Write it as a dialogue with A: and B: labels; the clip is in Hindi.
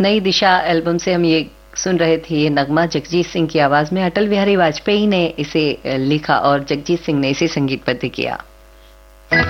A: नई दिशा एल्बम से हम ये सुन रहे थे ये नगमा जगजीत सिंह की आवाज में। अटल बिहारी वाजपेयी ने इसे लिखा और जगजीत सिंह ने इसे संगीतबद्ध किया।